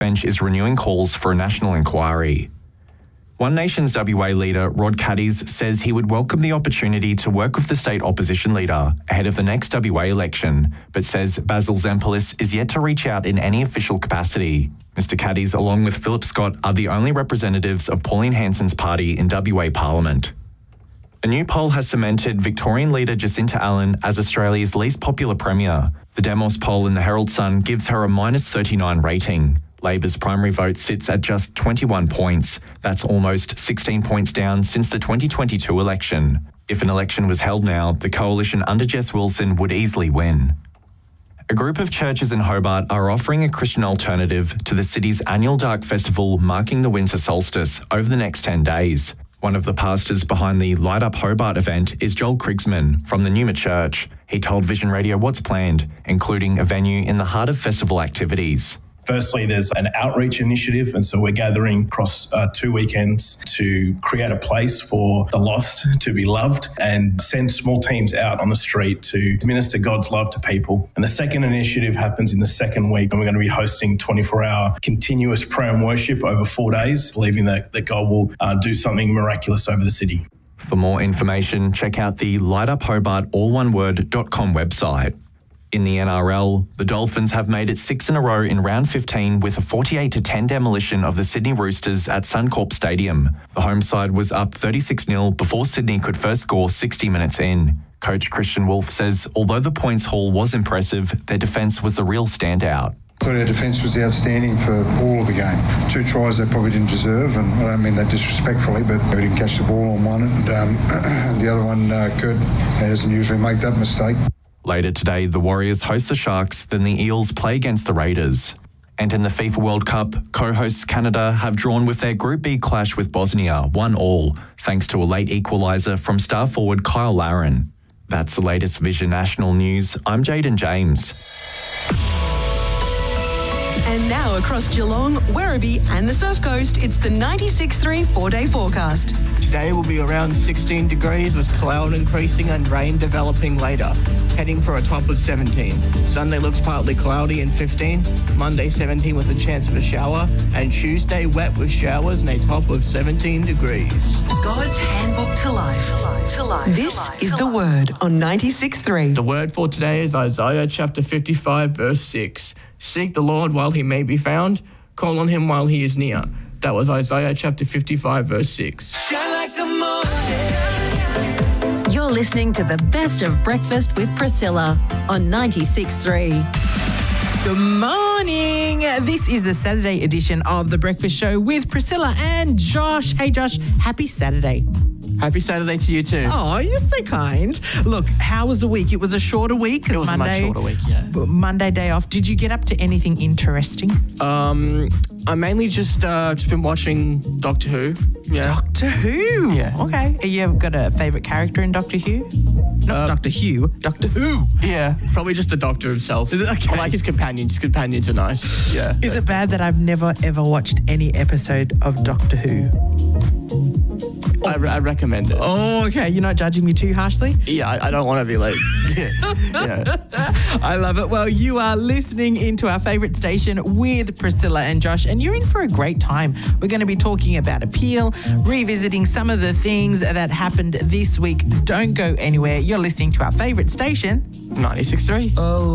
Bench is renewing calls for a national inquiry. One Nation's WA leader, Rod Caddies, says he would welcome the opportunity to work with the state opposition leader ahead of the next WA election, but says Basil Zempilis is yet to reach out in any official capacity. Mr Caddies, along with Philip Scott, are the only representatives of Pauline Hanson's party in WA Parliament. A new poll has cemented Victorian leader Jacinta Allen as Australia's least popular premier. The Demos poll in the Herald Sun gives her a -39 rating. Labor's primary vote sits at just 21 points. That's almost 16 points down since the 2022 election. If an election was held now, the coalition under Jess Wilson would easily win. A group of churches in Hobart are offering a Christian alternative to the city's annual Dark Festival marking the winter solstice over the next 10 days. One of the pastors behind the Light Up Hobart event is Joel Krigsman from the Numa Church. He told Vision Radio what's planned, including a venue in the heart of festival activities. Firstly, there's an outreach initiative, and so we're gathering across 2 weekends to create a place for the lost to be loved and send small teams out on the street to minister God's love to people. And the second initiative happens in the second week, and we're going to be hosting 24-hour continuous prayer and worship over 4 days, believing that God will do something miraculous over the city. For more information, check out the lightuphobartalloneword.com website. In the NRL, the Dolphins have made it 6 in a row in round 15 with a 48-10 demolition of the Sydney Roosters at Suncorp Stadium. The home side was up 36-0 before Sydney could first score 60 minutes in. Coach Christian Wolf says although the points haul was impressive, their defence was the real standout. I thought our defence was outstanding for all of the game. 2 tries they probably didn't deserve, and I don't mean that disrespectfully, but we didn't catch the ball on one, and the other one, Kurt, doesn't usually make that mistake. Later today, the Warriors host the Sharks, then the Eels play against the Raiders. And in the FIFA World Cup, co-hosts Canada have drawn with their Group B clash with Bosnia 1-1, thanks to a late equaliser from star forward Kyle Larin. That's the latest Vision National News. I'm Jaden James. And now across Geelong, Werribee and the Surf Coast, it's the 96.3 4-day forecast. Today will be around 16 degrees with cloud increasing and rain developing later, heading for a top of 17. Sunday looks partly cloudy and 15, Monday 17 with a chance of a shower, and Tuesday wet with showers and a top of 17 degrees. God's handbook to life. This is the word on 96.3. The word for today is Isaiah chapter 55 verse 6. Seek the Lord while he may be found, call on him while he is near. That was Isaiah chapter 55 verse 6. Shine like the morning. You're listening to the best of Breakfast with Priscilla on 96.3. Good morning. This is the Saturday edition of The Breakfast Show with Priscilla and Josh. Hey, Josh, happy Saturday. Happy Saturday to you too. Oh, you're so kind. Look, how was the week? It was a shorter week. It was a much shorter week, yeah. Monday day off. Did you get up to anything interesting? I mainly just been watching Doctor Who. Yeah. Doctor Who? Yeah. Okay. You got a favourite character in Doctor Who? Not Doctor Who, Doctor Who. Yeah, probably just the Doctor himself. Okay. I like his companions. His companions are nice. Yeah. Is it bad that I've never, ever watched any episode of Doctor Who? I recommend it. Oh, okay. You're not judging me too harshly? Yeah, I don't want to be like... yeah. I love it. Well, you are listening into our favourite station with Priscilla and Josh, and you're in for a great time. We're going to be talking about appeal, revisiting some of the things that happened this week. Don't go anywhere. You're listening to our favourite station. 96.3. Oh.